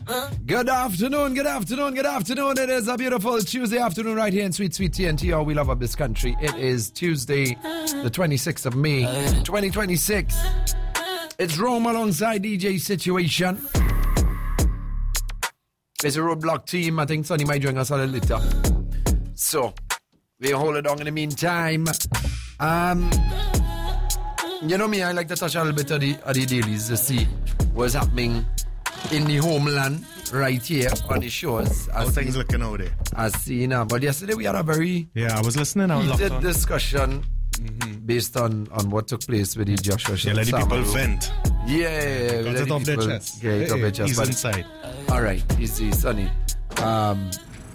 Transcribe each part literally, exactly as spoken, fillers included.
Good afternoon, good afternoon, good afternoon. It is a beautiful Tuesday afternoon right here in sweet, sweet T N T. Oh, we love up this country. It is Tuesday, the twenty-sixth of May, twenty twenty-six. It's Rome alongside D J Situation. It's a Roadblock team. I think Sonny might join us a little later. So, we hold it on in the meantime. Um, you know me, I like to touch a little bit of the, of the dailies to see what's happening in the homeland right here on the shores. How things seen, looking out there? I see now. But yesterday we had a very yeah, I was listening. I was heated discussion mm-hmm. based on, on what took place with the Joshua. Yeah, let the people vent. Yeah, yeah, got it off their chest. Yeah, it off their chest. He's but, inside. All right, you see, Sonny. Um,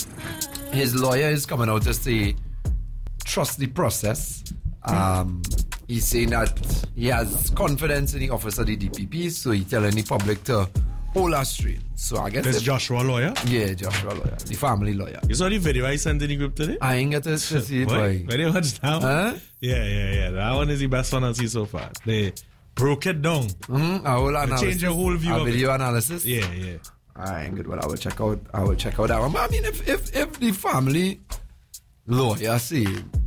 his lawyer is coming out to say, trust the process. Um, he's saying that he has confidence in the office of the D P P, so he's telling the public to hold us straight. So I guess this Joshua lawyer? Yeah, Joshua lawyer, the family lawyer. You saw the video I sent in the group today? I ain't get to see it, boy. Very much now. Huh? Yeah, yeah, yeah. That one is the best one I've seen so far. They broke it down. Mm-hmm. A whole analysis. Change your whole view a of video it. analysis. Yeah, yeah. Alright, good. Well, I will check out. I will check out that one. But I mean, if if if the family lawyer say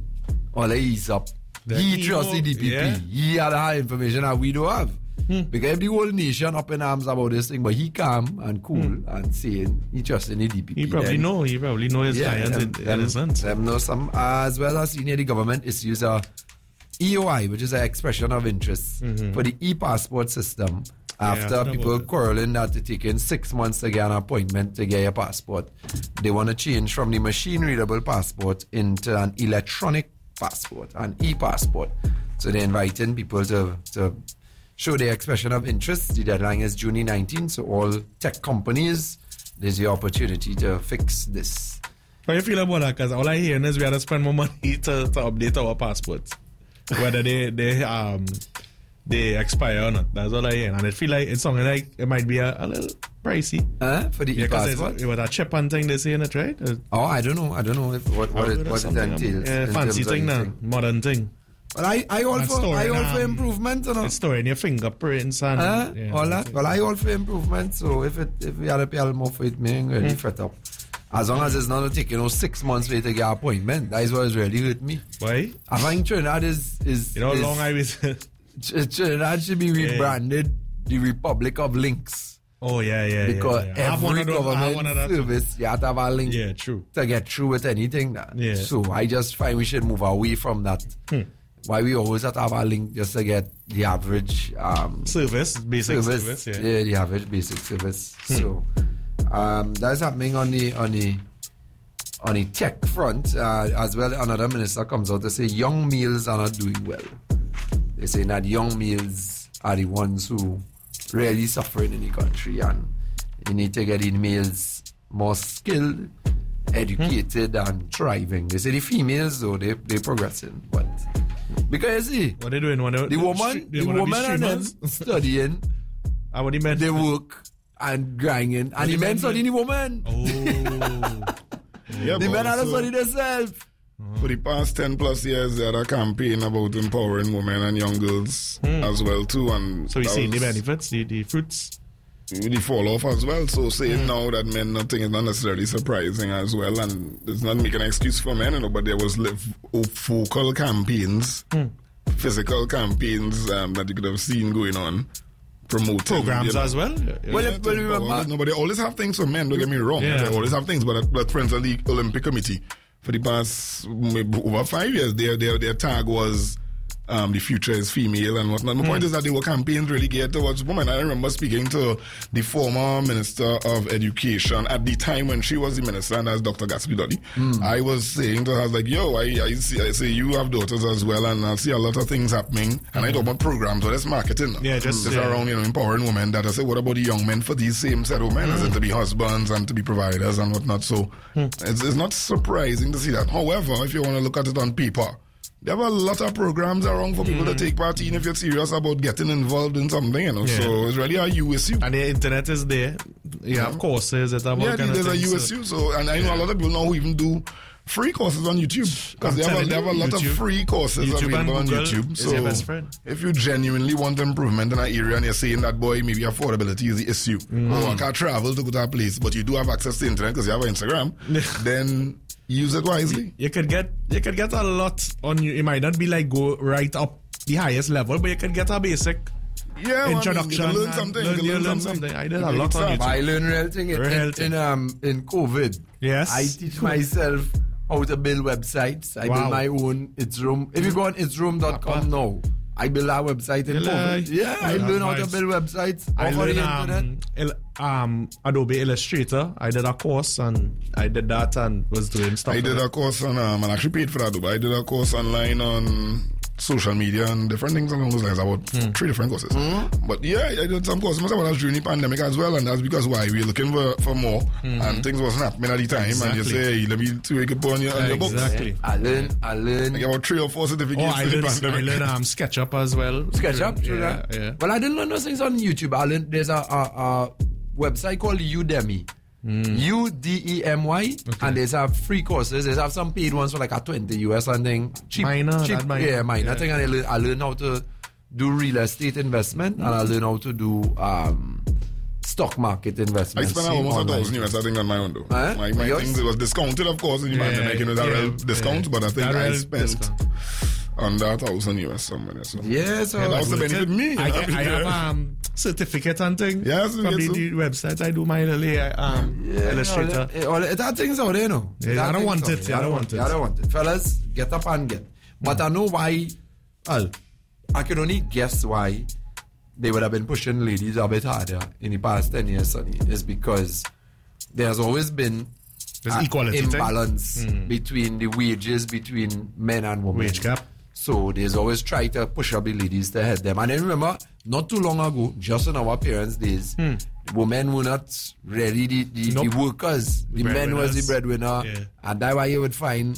all the ease up, the he trusts the D P P. Yeah. He had high information that we don't have. Hmm. Because if the whole nation up in arms about this thing, but he calm and cool hmm. and saying he trusts in the D P P. He probably then, know. He probably know his yeah, clients and his sons. Them know some as well as senior the government issues a E O I, which is an expression of interest mm-hmm. for the e-passport system. After yeah, people quarreling that it's taking six months to get an appointment to get a passport, they want to change from the machine-readable passport into an electronic passport, an e-passport. So they're inviting people to, to show their expression of interest. The deadline is June nineteenth, so all tech companies, there's the opportunity to fix this. How you feel about that? Because all I hear is we have to spend more money to, to update our passports, whether they they um. they expire or not. That's all I hear. And I feel like it's something like it might be a, a little pricey. Huh? For the yeah, e-passport? It was a chip and thing they say in it, right? Uh, oh, I don't know. I don't know if, what, what, it, what it entails. Yeah, fancy thing now. Modern thing. But I, I all for, I all for improvement. You know? It's storing your fingerprints and... Huh? Yeah, all that? Well, I all for improvement. So if it if we had to pay a little more for it, me ain't really mm. fret up. As long as it's not taking you know, six months for you to get an appointment. That is what has really hurt me. Why? I think Trinidad is... is you know how is, long I was... Trinidad should be rebranded yeah. the Republic of Links. Oh, yeah, yeah, because yeah. yeah. every government service, you have to have a link yeah, true. to get through with anything. Yeah. So I just find we should move away from that. Hmm. Why we always have to have a link just to get the average um, service, basic service. service yeah. yeah, the average basic service. Hmm. So um, that's happening on the on the on the tech front uh, as well. Another minister comes out to say young males are not doing well. They say that young males are the ones who really suffering in the country, and you need to get the males more skilled, educated, hmm. and thriving. They say the females, though, they they progressing, but because you see, what they doing? Wanna, the woman, the woman and them studying, and what the men they work and grinding, and the men studying the woman. Oh, yeah, the men are not studying themselves. For the past ten plus years, they had a campaign about empowering women and young girls hmm. as well too. And so we see the benefits, the, the fruits, the fall off as well. So saying hmm. now that men nothing is not necessarily surprising as well, and it's not making an excuse for men, you know, but there was vocal campaigns, hmm. physical campaigns um, that you could have seen going on. Promoting programs you know. as well. Yeah, well, yeah, well, remember, no, but they always have things for men. Don't get me wrong. Yeah. They always have things, but but friends of the Olympic Committee. For the past maybe over five years, their their their tag was um, the future is female and whatnot. My mm. point is that they were campaigns really geared towards women. I remember speaking to the former Minister of Education at the time when she was the minister, and that's Doctor Gatsby Dudley. Mm. I was saying to her, like, yo, I, I see, I say you have daughters as well, and I see a lot of things happening. And mm. I talk about programs, so that's marketing. Yeah, just, just yeah. around, you know, empowering women. That I say, what about the young men for these same set of men, mm. as in to be husbands and to be providers and whatnot. So mm. it's, it's not surprising to see that. However, if you want to look at it on paper, there are a lot of programs around for people mm. to take part in if you're serious about getting involved in something, you know. Yeah. So it's really a U S U. And the internet is there. You yeah. have courses. It's about yeah, kind there's of a U S U. So, and I know yeah. a lot of people now who even do free courses on YouTube. Because they, they have a lot YouTube, of free courses YouTube available on Google YouTube. is So your best friend. if you genuinely want improvement in an area and you're saying that, boy, maybe affordability is the issue, mm. or I can't travel to go to a place, but you do have access to internet because you have an Instagram, then use it wisely. You could get you could get a lot on you. It might not be like go right up the highest level, but you can get a basic yeah, introduction. Well, I mean, you learn something. Learn, you learn, learn something. something. I did a lot on YouTube. I learned real thing in, Real in, thing. in um in COVID. Yes. I teach myself how to build websites. I Wow. build my own It's Room. If you go on its room dot com now, I build a website in You COVID. lie. Yeah, I That's learned how to nice. build websites I over learned the internet. um, il- um, Adobe Illustrator. I did a course and I did that and was doing stuff. I with did it. a course on, um, and actually paid for that, but I did a course online on social media and different things along those lines, about Hmm. three different courses. But yeah, I did some courses myself when I was during the pandemic as well, and that's because why we were looking for, for more, and things wasn't happening at the time, and you Exactly. say, hey, let me see what you can put on your, on your books. Exactly. I learned, I learned. I got about three or four certificates Oh, I for the learned, I pandemic. learned um, SketchUp as well. SketchUp, true yeah, that. yeah. Well, I didn't learn those things on YouTube. I learned there's a, a, a website called Udemy. U D E M Y, and there's have free courses. There's have some paid ones for like a twenty U S something. Cheap, Minor, cheap, that minor. yeah, minor Yeah. thing. And I learn, I learn how to do real estate investment, and I learn how to do um, stock market I investment. spent almost a thousand U S, I think, on my own though. Huh? My, my Yours? things, it was discounted, of course, in the Yeah, pandemic, you know, that yeah, real discount, yeah. but I think That I real spent discount. under a thousand U S somewhere. So. Yeah, so that was the benefit me. I, you know, get, I have um, certificate and thing. Yes, we from get the, some. the website. I do my little um, yeah, Illustrator. You know, it, that thing's out there, you know. Yeah, That I don't thing's want out it. there. I don't want it. I don't want it. Fellas, get up and get. But I know why. Well, I can only guess why they would have been pushing ladies a bit harder in the past ten years, Sonny. Is because there's always been There's an equality thing. imbalance between the wages between men and women. Wage gap. So there's always try to push up the ladies to head them. And then remember, not too long ago, just in our parents' days, women were not really the, the, Nope. the workers. The men was the breadwinner. Yeah. And that's why you would find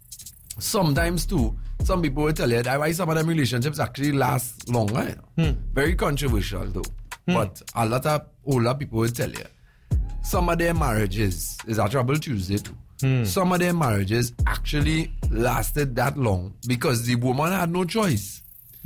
sometimes too, some people will tell you that's why some of them relationships actually last longer. You know? Very controversial though. But a lot of older people will tell you some of their marriages is a trouble Tuesday too. Some of their marriages actually lasted that long because the woman had no choice.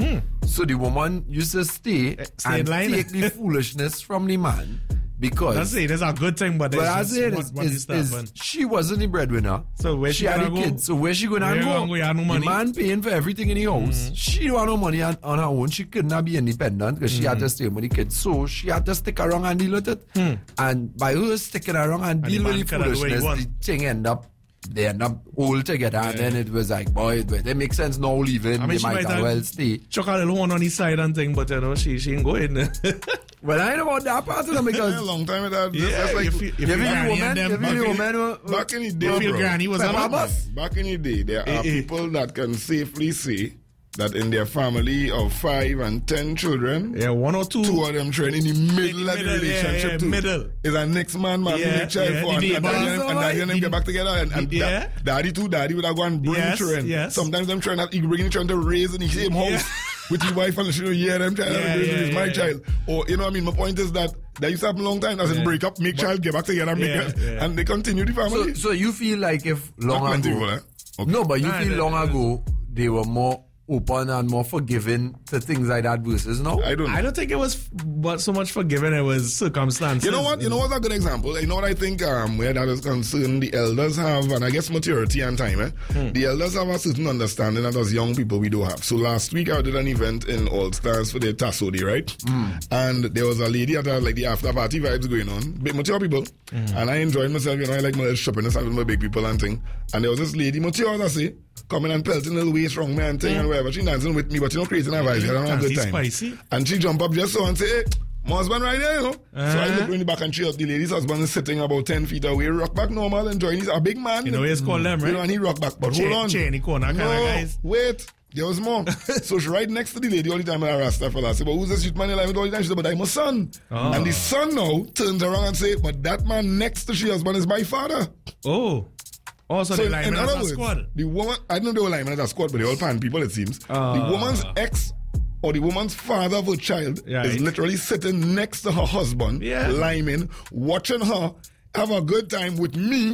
So the woman used to stay stay and in line. take the foolishness from the man because That's it. That's a good thing, but but it's I just say it what, is, what is, needs to is happen. she wasn't the breadwinner. So where she had gonna the go? kids. So where she gonna Where go? you gonna go? You have no The money. man paying for everything in the house. She don't have no money on, on her own. She could not be independent because she had to stay with the kids. So she had to stick around and deal with it. And by her sticking around and, the deal man with the coulda do what he foolishness, want. the thing end up they end up all together. And then it was like, boy, it, it makes sense now leaving. I mean, they she might might as have well stay. chuck a little one on his side and thing, but you know, she she ain't going. Well, I ain't about that part of them because Yeah, a long time ago. Yeah, that's like, you feel- you you feel feel the granny woman, and them you feel back the in- woman who- back in the day, You feel bro, granny was Pepper a lot. bus? back in the day, there Eh, are eh. people that can safely say that in their family of five and ten children, Yeah, one or two. two of them train in the middle of the middle, yeah, relationship yeah, too. middle. Is a next man, man, Yeah, yeah, child yeah, for, the and, and, neighbors, daddy and, and daddy and them the- get back together, and, and the- da- yeah. daddy too, daddy would go and bring Yes, children. yes. Sometimes them trying to bring children to raise in the same house Yeah. with your wife, and she know, yeah, them child Yeah, raising yeah, is my yeah, child. Or you know what I mean? My point is that that used to happen a long time. Doesn't Yeah. break up, make child, get back together, make Yeah, it, yeah. and they continue the So, family. so you feel like if long Not plenty ago, people, eh? Okay. no, but you Nah, feel nah, long nah. ago they were more open and more forgiving to things like that versus now. I don't know. I don't think it was f- but so much forgiving. It was circumstances. You know what? You know what's a good example? You know what I think um, where that is concerned, the elders have, and I guess maturity and time, eh? Hmm. The elders have a certain understanding that as young people we don't have. So last week I did an event in All Stars for the Tasso Day, right? Hmm. And there was a lady at a, like the after party vibes going on, big mature people. Hmm. And I enjoyed myself, you know, I like my little shopping and stuff with my big people and thing. And there was this lady, mature, I say, coming and pelting little waist wrong me and thing and whatever. She dancing with me, but you know, creating a vibe. I don't have a good Fancy time. spicy. And she jump up just so and say, hey, my husband right there, you know. So I Uh-huh. look in the back and she the lady's husband is sitting about ten feet away, rock back normal, enjoying. He's a big man. You know what it's called them, You know, right? and he rock back. But Chain- hold on. chain, he corner kinda no, guys. wait. There was more. So she right next to the lady all the time and I rasta for that. I said, but who's this youth man you like with all the time? She said, but I'm a son. Oh. And the son now turns around and say, but that man next to she husband is my father. Oh. Also, So the in, lineman in as other a words, squad. the woman, I don't know they were linemen as a squad, but they're all pan people, it seems. Ah. The woman's ex or the woman's father of her child Right. is literally sitting next to her husband, Yeah. lineman, watching her have a good time with me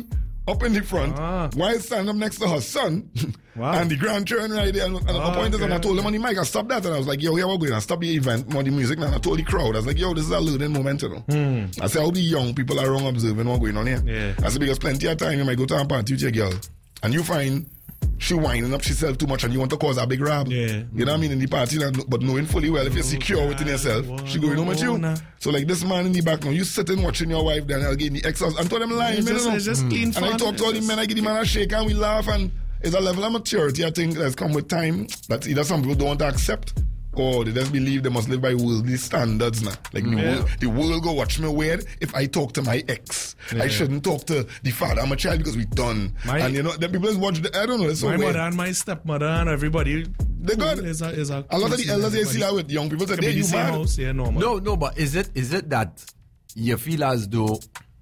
up in the front Ah. while standing up next to her son Wow. and the grandchildren right there. And, and Ah, my point is, okay, and I told him on the mic, I stopped that and I was like, yo, here we're going. I stopped the event, on the music, and I told the crowd, I was like, yo, this is a learning moment, you know. Hmm. I said, how the young people are wrong observing what's going on here. Yeah. I said, because plenty of time you might go to a party with your girl and you find she winding up herself too much and you want to cause a big rab. Yeah. You know what I mean? In the party, but knowing fully well, if you're secure within yourself, she going home with you. Nah. So like this man in the back now, you sitting watching your wife, then I'll get the ex-husband. And told them lying, It's man, just, you know. it's just clean And fun. I talk to all the It's men, I give the man a shake and we laugh, and it's a level of maturity I think that's come with time that either some people don't want to accept or they just believe they must live by worldly standards now. Like the, Yeah. world, the world go watch me weird if I talk to my ex. Yeah. I shouldn't talk to the father of my child because we done. My- and you know, the people just watch the, I don't know, it's so My weird. mother and my stepmother and everybody. They good. Is a, is a, A lot of the elders they see that with young people Could today, be the you same mad. house, yeah, normal. No, no, but is it is it that you feel as though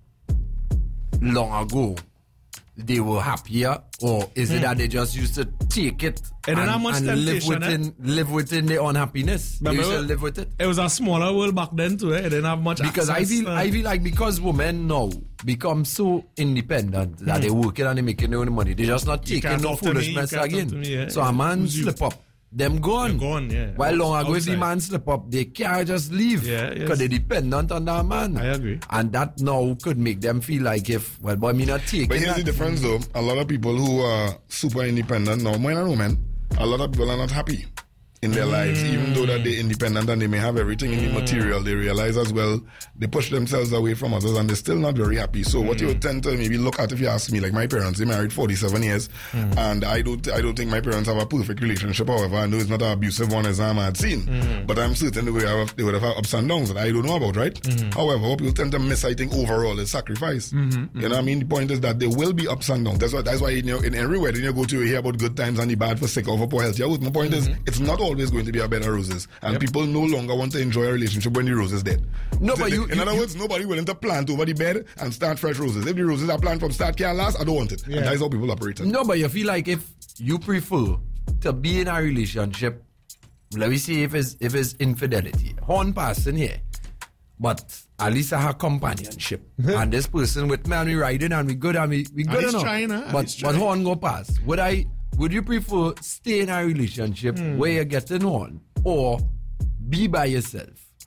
long ago they were happier, or is it that they just used to take it And then how much and live temptation, within live within their unhappiness? They Remember, used to live with it. It was a smaller world back then too. Eh? It didn't have much Because I access, feel uh, I feel like because women now become so independent that they working and they making their own money, they just not taking can't no talk to me, you foolishness can't talk again. to me, yeah. So a man Who's you? slip up, them gone. They're gone, yeah. While long Outs- ago if the outside. man slip up, they can't just leave. Yeah, yes. Because they dependent on that man. I agree. And that now could make them feel like if well but me not taking But here's that. the difference though. A lot of people who are super independent now, men and women, a lot of people are not happy in their lives, even though that they're independent and they may have everything in the material. They realize as well, they push themselves away from others and they're still not very happy. So what you would tend to maybe look at, if you ask me, like my parents, they married forty-seven years, and I don't I don't think my parents have a perfect relationship. However, I know it's not an abusive one as I had seen, but I'm certain they would have, they would have had ups and downs that I don't know about, right? However, what people tend to miss, I think, overall is sacrifice. You know what I mean? The point is that there will be ups and downs. That's why, that's why in, your, in every wedding you go to, you hear about good times and the bad for sick or for poor health. Yeah, my point is, it's not always going to be a bed of roses. And people no longer want to enjoy a relationship when the rose is dead. No, So but they- you- in you- other words, nobody willing to plant over the bed and start fresh roses. If the roses are planted from start can't last, I don't want it. And that is how people operate. No, but you feel like if you prefer to be in a relationship, let me see if it's if it's infidelity. One person here, but at least I have companionship. And this person with me and we riding and we good and we, we good he's enough. trying, huh? And But he's but trying. horn go past. Would I would you prefer stay in a relationship Hmm. where you're getting on or be by yourself?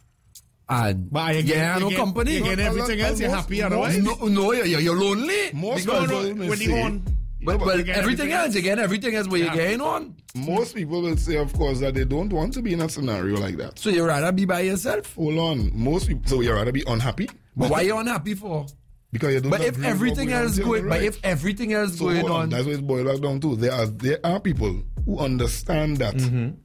And But you yeah, get- no you get- company. you get everything else, you're happy otherwise. No, no, you're, you're lonely. Most because- people no, may with the say- horn. But, but but you get everything everything else, else. again, everything else where you're Yeah. getting on. Most people will say, of course, that they don't want to be in a scenario like that. So you rather be by yourself. Hold on. Most people, so you rather be unhappy? But why you unhappy for? Because you don't But if agree with everything what else on going, to but right. if everything else So going hold on, that's what it's boiled back down to. There are there are people who understand that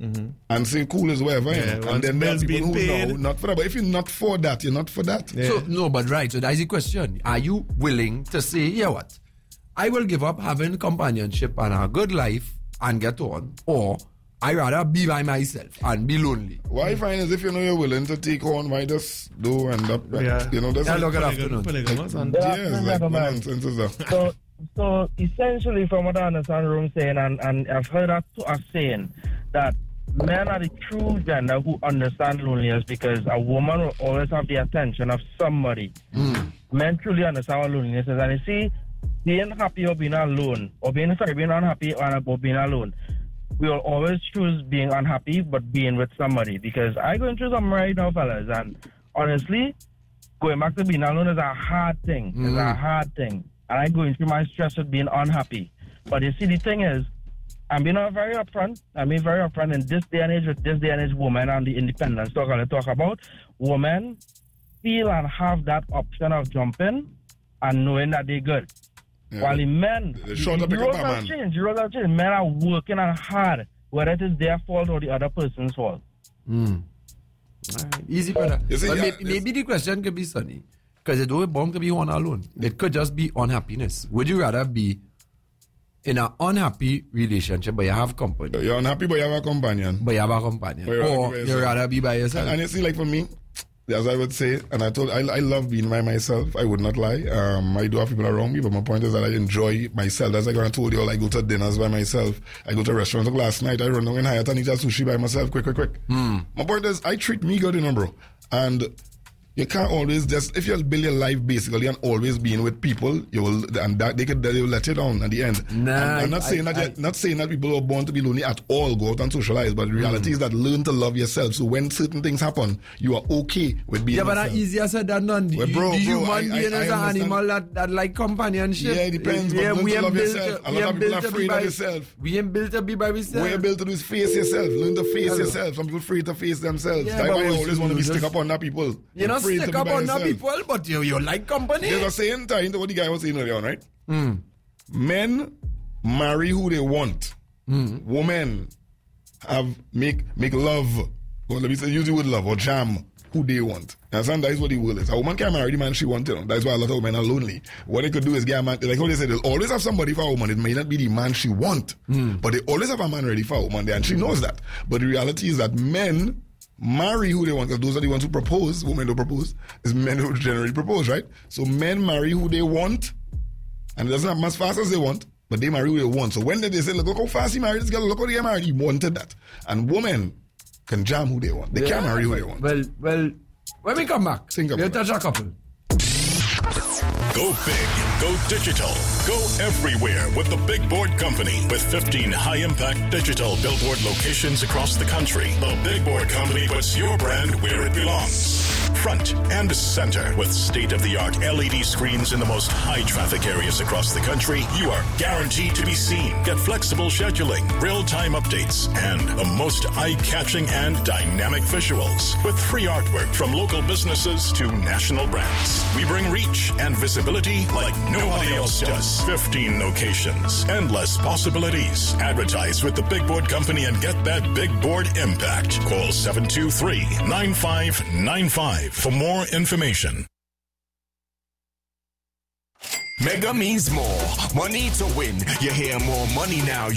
and say cool is whatever, you Yeah, know. once And then there are bills people who being paid. know not for that. But if you're not for that, you're not for that. so no, but right. So that's the question: are you willing to say, yeah, what? I will give up having companionship and a good life and get on, or I rather be by myself and be lonely. What I find is if you know you're willing to take on, why just do end up, like, Yeah. you know, that's Hello, good Polygon- afternoon. polygamous and- yeah, Good it's like afternoon, what man. nonsense is that? So, so essentially, from what I understand, Room saying, and, and I've heard us, us saying that men are the true gender who understand loneliness because a woman will always have the attention of somebody. Men truly understand what loneliness is, and you see, being happy or being alone, or being sorry, being unhappy or, or being alone, we will always choose being unhappy but being with somebody. Because I going through something right now, fellas, and honestly, going back to being alone is a hard thing. It's a hard thing. And I'm going through my stress with being unhappy. But you see, the thing is, I'm being very upfront. I'm being very upfront in this day and age with this day and age women and the independence talk I talk about. Women feel and have that option of jumping and knowing that they're good. Yeah. While the men, The the, shorter the pick up roles a have man. changed. The roles have changed. Men are working and hard, whether it is their fault or the other person's fault. Mm. Alright, easy, brother. You see, But yeah, maybe, it's- maybe the question could be sunny. Because it don't bound to be one alone. It could just be unhappiness. Would you rather be in an unhappy relationship but you have company, You're unhappy, but you have a companion. but you have a companion? But you're rather Or be by you yourself. rather be by yourself? And, and you see, like for me, as I would say, and I told, I, I love being by myself. I would not lie. Um, I do have people around me, but my point is that I enjoy myself. As I told you all, I go to dinners by myself. I go to restaurants. Like last night, I run down in Hyatt and eat a sushi by myself, quick, quick, quick. My point is, I treat me good, you know, bro. And You can't always just, if you build your life basically and always being with people, you will, and that they could they will let you down at the end. Nah, I'm, I'm not I, saying I, that I, not saying that people are born to be lonely at all, go out and socialize, but the reality mm. is that learn to love yourself. So when certain things happen, you are okay with being Yeah, but yourself. that's easier said than done. Well, The, bro, the bro, human I- being I- is I an understand. animal that, that like companionship. Yeah, it depends, but learn we to ain't love built yourself. A we lot of ain't people are built to be afraid of by- yourself. We ain't built to be by ourselves. What you're built to do is face yourself. Learn to face Hello. yourself. Some people afraid to face themselves. Yeah, That's but why you what always you want to be just- stick up on that people. You're not afraid to stick be up by on that yourself. people, but you, you like company. There's a saying, tying to what the guy was saying earlier on, right? Mm. Men marry who they want. Mm. Women have make make love. Well, let me say, use the word love or jam who they want. Understand? That is what the world is. A woman can't marry the man she wants. You know? That's why a lot of women are lonely. What they could do is get a man, like how they said, they'll always have somebody for a woman. It may not be the man she want, mm. but they always have a man ready for a woman there, and she knows that. But the reality is that men marry who they want, because those are the ones who propose. Women don't propose. It's men who generally propose, right? So men marry who they want, and it doesn't happen as fast as they want, but they marry who they want. So when they say, look, look how fast he married this girl, look how they get married, he wanted that. And women can jam who they want. They Yeah, can't marry who well, they want. Well, well, when we come back, Think about we'll it. touch a couple. Go big, go digital, go everywhere with the Big Board Company. With fifteen high-impact digital billboard locations across the country, the Big Board Company puts your brand where it belongs. Front and center with state-of-the-art L E D screens in the most high-traffic areas across the country, you are guaranteed to be seen. Get flexible scheduling, real-time updates, and the most eye-catching and dynamic visuals. With free artwork from local businesses to national brands. We bring reach and visibility like nobody else does. fifteen locations, endless possibilities. Advertise with the Big Board Company and get that Big Board impact. Call seven two three, nine five nine five for more information. Mega means more. Money to win. You hear more money now.